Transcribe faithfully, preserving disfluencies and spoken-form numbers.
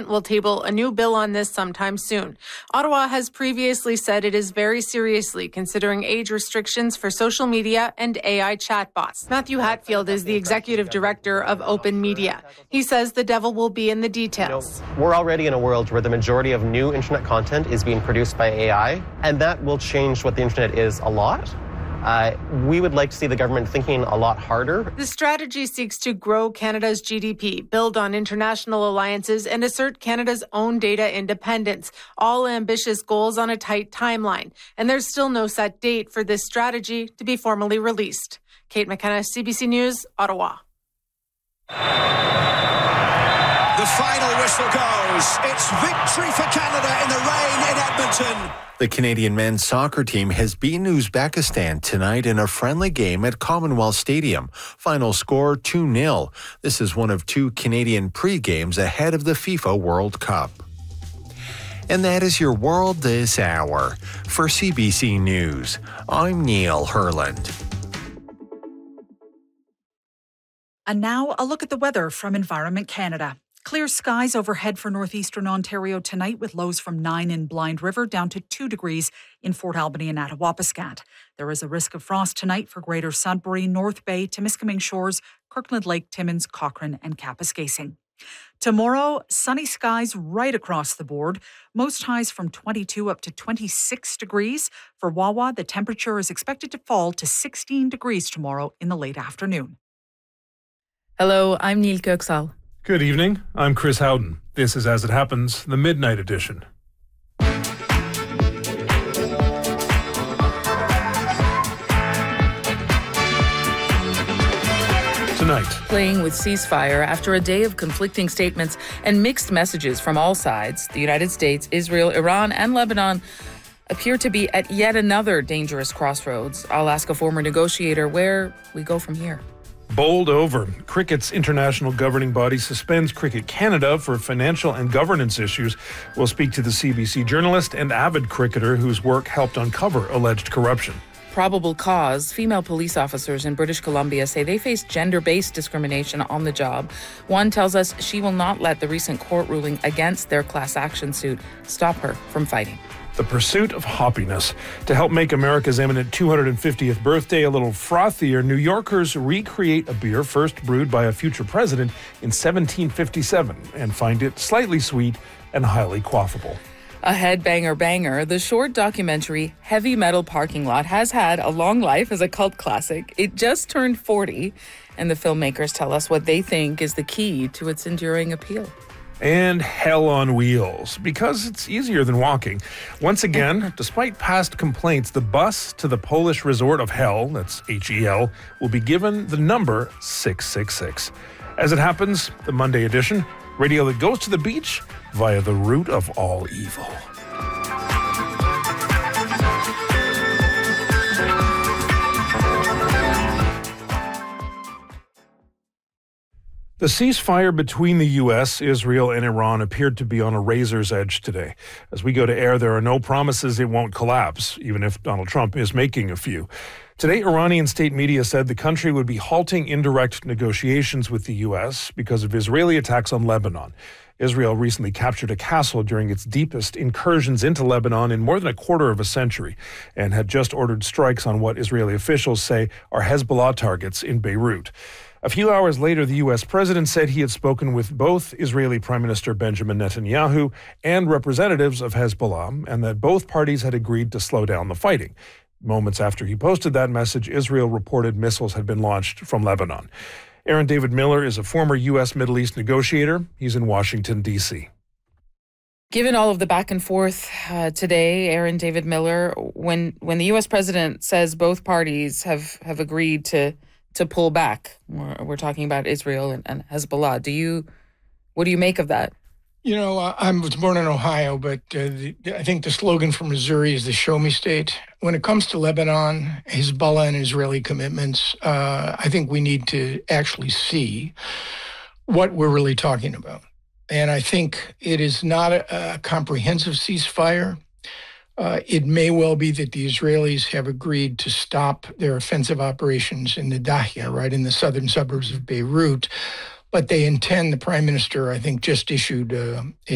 will table a new bill on this sometime soon. Ottawa has previously said it is very seriously considering age restrictions for social media and A I chatbots. Matthew Hatfield is the executive director of Open Media. He says the devil will be in the details. You know, we're already in a world where the majority of new internet content is being produced by A I, and that will change what the internet is a lot. Uh, we would like to see the government thinking a lot harder. The strategy seeks to grow Canada's G D P, build on international alliances, and assert Canada's own data independence. All ambitious goals on a tight timeline. And there's still no set date for this strategy to be formally released. Kate McKenna, C B C News, Ottawa. The final whistle goes. It's victory for Canada in the rain in Edmonton. The Canadian men's soccer team has beaten Uzbekistan tonight in a friendly game at Commonwealth Stadium. Final score two nil. This is one of two Canadian pre-games ahead of the FIFA World Cup. And that is your world this hour. For C B C News, I'm Neil Herland. And now a look at the weather from Environment Canada. Clear skies overhead for northeastern Ontario tonight with lows from nine in Blind River down to two degrees in Fort Albany and Attawapiskat. There is a risk of frost tonight for Greater Sudbury, North Bay, Temiskaming Shores, Kirkland Lake, Timmins, Cochrane and Kapuskasing. Tomorrow, sunny skies right across the board. Most highs from twenty-two up to twenty-six degrees. For Wawa, the temperature is expected to fall to sixteen degrees tomorrow in the late afternoon. Hello, I'm Neil Köksal. Good evening. I'm Chris Howden. This is As It Happens, the Midnight Edition. Tonight, playing with ceasefire after a day of conflicting statements and mixed messages from all sides, the United States, Israel, Iran, and Lebanon appear to be at yet another dangerous crossroads. I'll ask a former negotiator where we go from here. Bowled over. Cricket's international governing body suspends Cricket Canada for financial and governance issues. We'll speak to the C B C journalist and avid cricketer whose work helped uncover alleged corruption. Probable cause. Female police officers in British Columbia say they face gender-based discrimination on the job. One tells us she will not let the recent court ruling against their class action suit stop her from fighting. The pursuit of hoppiness. To help make America's imminent two hundred fiftieth birthday a little frothier, New Yorkers recreate a beer first brewed by a future president in seventeen fifty-seven and find it slightly sweet and highly quaffable. A headbanger banger, the short documentary Heavy Metal Parking Lot has had a long life as a cult classic. It just turned forty, and the filmmakers tell us what they think is the key to its enduring appeal. And Hell on Wheels, because it's easier than walking. Once again, despite past complaints, the bus to the Polish resort of Hell, that's H E L, will be given the number six six six. As it happens, the Monday edition, radio that goes to the beach via the root of all evil. The ceasefire between the U S, Israel, and Iran appeared to be on a razor's edge today. As we go to air, there are no promises it won't collapse, even if Donald Trump is making a few. Today, Iranian state media said the country would be halting indirect negotiations with the U S because of Israeli attacks on Lebanon. Israel recently captured a castle during its deepest incursions into Lebanon in more than a quarter of a century and had just ordered strikes on what Israeli officials say are Hezbollah targets in Beirut. A few hours later, the U S president said he had spoken with both Israeli Prime Minister Benjamin Netanyahu and representatives of Hezbollah, and that both parties had agreed to slow down the fighting. Moments after he posted that message, Israel reported missiles had been launched from Lebanon. Aaron David Miller is a former U S Middle East negotiator. He's in Washington, D C. Given all of the back and forth uh, today, Aaron David Miller, when when the U S president says both parties have, have agreed to to pull back, we're, we're talking about Israel and, and Hezbollah. Do you, what do you make of that? You know, I was born in Ohio, but uh, the, I think the slogan for Missouri is the show me state. When it comes to Lebanon, Hezbollah, and Israeli commitments, uh, I think we need to actually see what we're really talking about. And I think it is not a, a comprehensive ceasefire. Uh, it may well be that the Israelis have agreed to stop their offensive operations in the Dahia, right in the southern suburbs of Beirut. But they intend, the prime minister, I think, just issued uh, a